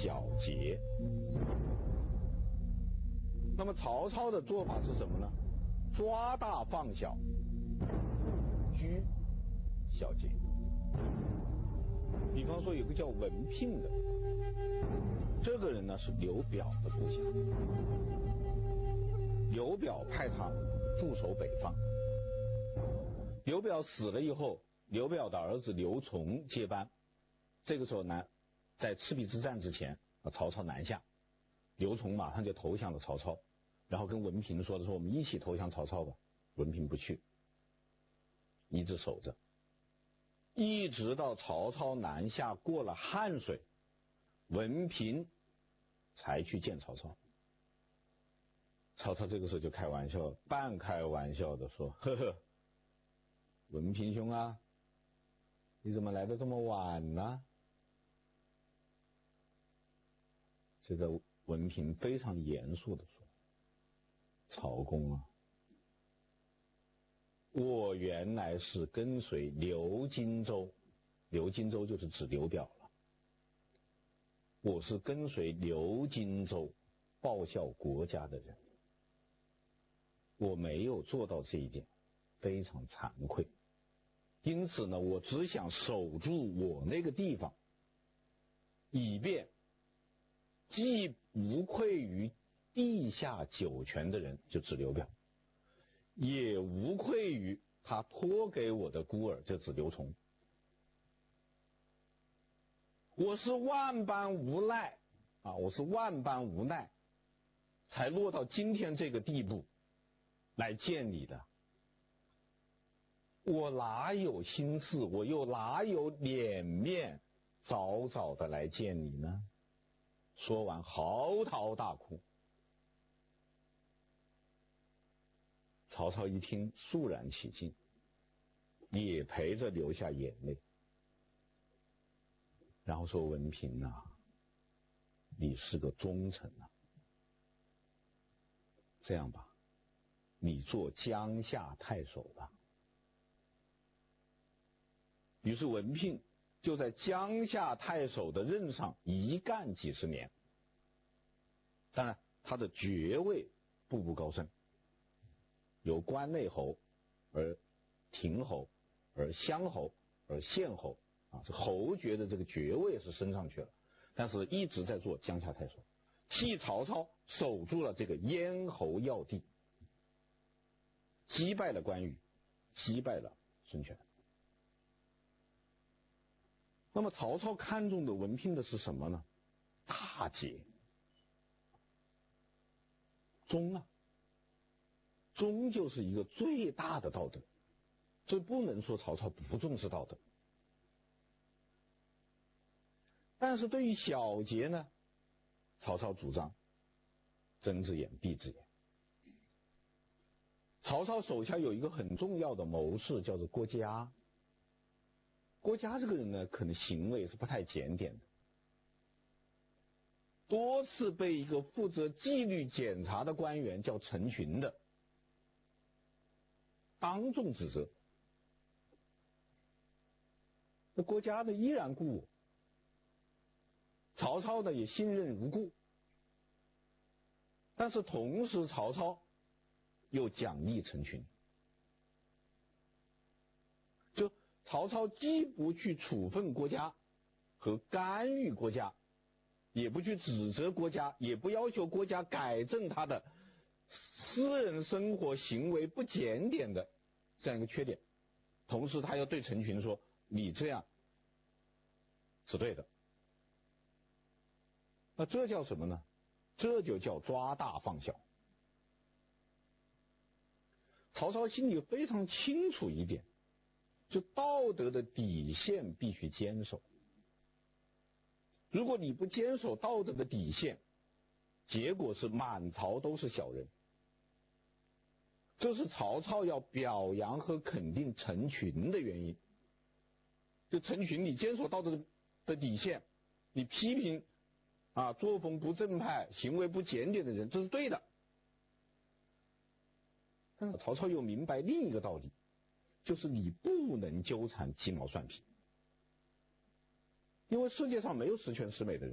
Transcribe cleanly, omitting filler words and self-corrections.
小节。那么曹操的做法是什么呢？抓大放小，居小节。比方说有个叫文聘的，这个人呢是刘表的部下，刘表派他驻守北方。刘表死了以后，刘表的儿子刘琮接班。这个时候呢，在赤壁之战之前，曹操南下，刘琮马上就投降了曹操，然后跟文聘说我们一起投降曹操吧。文聘不去，一直守着，一直到曹操南下过了汉水，文聘才去见曹操。曹操这个时候就开玩笑，半开玩笑的说：“呵呵，文聘兄啊，你怎么来的这么晚呢？”这个文聘非常严肃的说：“曹公啊，我原来是跟随刘荆州，刘荆州就是指刘表了。我是跟随刘荆州报效国家的人，我没有做到这一点，非常惭愧。因此呢，我只想守住我那个地方，以便既无愧于地下九泉的人，就指刘表，也无愧于他托给我的孤儿，就指刘琮。我是万般无奈我是万般无奈才落到今天这个地步来见你的。我哪有心事，我又哪有脸面早早的来见你呢？说完嚎啕大哭。曹操一听肃然起敬，也陪着流下眼泪，然后说：“文聘啊，你是个忠臣啊，这样吧，你做江夏太守吧。”于是文聘就在江夏太守的任上一干几十年。当然他的爵位步步高升，由关内侯而亭侯而乡侯而县侯这侯爵的这个爵位是升上去了，但是一直在做江夏太守，替曹操守住了这个咽喉要地，击败了关羽，击败了孙权。那么曹操看中的文聘的是什么呢？大节。忠忠就是一个最大的道德，这不能说曹操不重视道德。但是对于小节呢，曹操主张睁只眼闭只眼。曹操手下有一个很重要的谋士，叫做郭嘉。郭嘉这个人呢，可能行为是不太检点的，多次被一个负责纪律检查的官员叫陈群的当众指责。那郭嘉呢依然故我，曹操呢也信任如故，但是同时曹操又奖励陈群，就曹操既不去处分郭嘉和干预郭嘉，也不去指责郭嘉，也不要求郭嘉改正他的私人生活行为不检点的这样一个缺点，同时他要对陈群说：“你这样是对的。”那这叫什么呢？这就叫抓大放小。曹操心里非常清楚一点，就道德的底线必须坚守。如果你不坚守道德的底线，结果是满朝都是小人。这是曹操要表扬和肯定陈群的原因。就陈群，你坚守道德的底线，你批评作风不正派、行为不检点的人，这是对的。但是曹操又明白另一个道理，就是你不能纠缠鸡毛蒜皮，因为世界上没有十全十美的人。